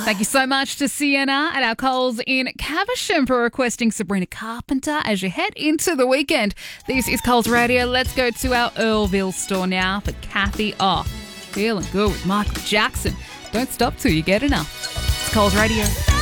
Thank you so much to Sienna at our Coles in Caversham for requesting Sabrina Carpenter as you head into the weekend. This is Coles Radio. Let's go to our Earlville store now for Kathy. Oh, feeling good with Michael Jackson. Don't stop till you get enough. It's Coles Radio.